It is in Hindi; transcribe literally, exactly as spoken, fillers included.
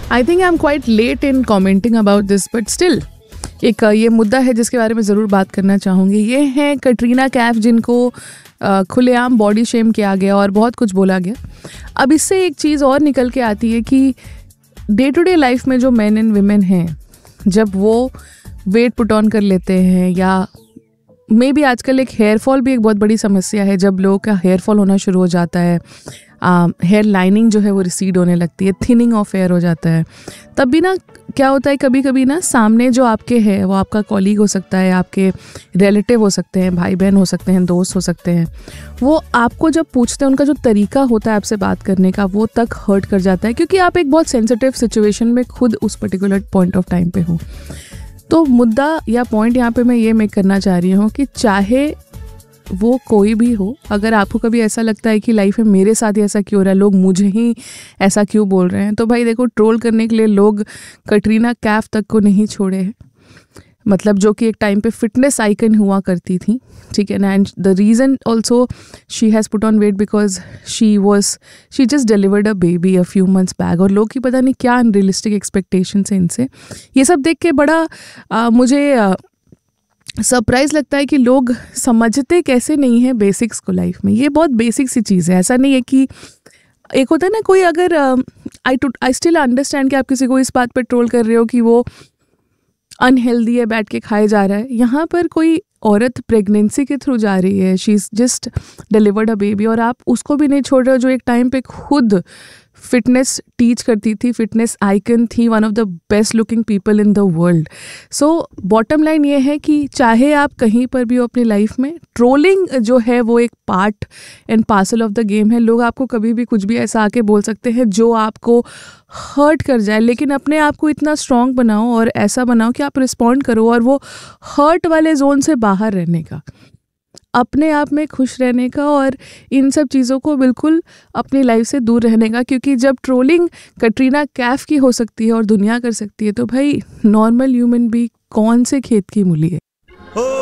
I think I am quite late in commenting about this, but still एक ये मुद्दा है जिसके बारे में ज़रूर बात करना चाहूँगी। ये है कटरीना कैफ, जिनको खुलेआम बॉडी शेम किया गया और बहुत कुछ बोला गया। अब इससे एक चीज़ और निकल के आती है कि डे टू डे लाइफ में जो मैन एंड विमेन हैं, जब वो वेट पुट ऑन कर लेते हैं, या मे बी आजकल एक हेयर फॉल भी एक बहुत बड़ी समस्या है, जब लोगों का हेयर फॉल होना शुरू हो जाता है, हेयर लाइनिंग जो है वो रिसीड होने लगती है, थिनिंग ऑफ हेयर हो जाता है, तब भी ना क्या होता है, कभी कभी ना सामने जो आपके है वो आपका कॉलीग हो सकता है, आपके रिलेटिव हो सकते हैं, भाई बहन हो सकते हैं, दोस्त हो सकते हैं, वो आपको जब पूछते हैं, उनका जो तरीका होता है आपसे बात करने का, वो तक हर्ट कर जाता है, क्योंकि आप एक बहुत सेंसिटिव सिचुएशन में खुद उस पर्टिकुलर पॉइंट ऑफ टाइम पे हो। तो मुद्दा या पॉइंट यहाँ पे मैं ये मेक करना चाह रही हूँ कि चाहे वो कोई भी हो, अगर आपको कभी ऐसा लगता है कि लाइफ में मेरे साथ ही ऐसा क्यों हो रहा है, लोग मुझे ही ऐसा क्यों बोल रहे हैं, तो भाई देखो, ट्रोल करने के लिए लोग कटरीना कैफ तक को नहीं छोड़े हैं, मतलब जो कि एक टाइम पे फिटनेस आइकन हुआ करती थी, ठीक है ना। And the reason also she has put on wait because she was she just delivered a baby a few months back, और लोग की पता नहीं क्या अनरियलिस्टिक एक्सपेक्टेशन है इनसे। ये सब देख के बड़ा आ, मुझे आ, सरप्राइज़ लगता है कि लोग समझते कैसे नहीं है बेसिक्स को लाइफ में। ये बहुत बेसिक सी चीज़ है, ऐसा नहीं है कि एक होता है ना कोई, अगर आई टू आई स्टिल अंडरस्टैंड कि आप किसी को इस बात पर ट्रोल कर रहे हो कि वो अनहेल्दी है, बैठ के खाए जा रहा है। यहाँ पर कोई औरत प्रेगनेंसी के थ्रू जा रही है, she is just delivered a baby, और आप उसको भी नहीं छोड़ रहे हो जो एक टाइम पे खुद फिटनेस टीच करती थी, फिटनेस आइकन थी, one of the best looking people in the world. So bottom line ये है कि चाहे आप कहीं पर भी हो अपनी लाइफ में, ट्रोलिंग जो है वो एक part and parcel of the game है। लोग आपको कभी भी कुछ भी ऐसा आके बोल सकते हैं जो आपको हर्ट कर जाए, लेकिन अपने आप को इतना स्ट्रॉन्ग बनाओ और ऐसा बनाओ कि आप रिस्पॉन्ड करो, और वो हर्ट वाले जोन से बाहर रहने का, अपने आप में खुश रहने का, और इन सब चीज़ों को बिल्कुल अपनी लाइफ से दूर रहने का। क्योंकि जब ट्रोलिंग कटरीना कैफ की हो सकती है और दुनिया कर सकती है, तो भाई नॉर्मल ह्यूमन भी कौन से खेत की मूली है।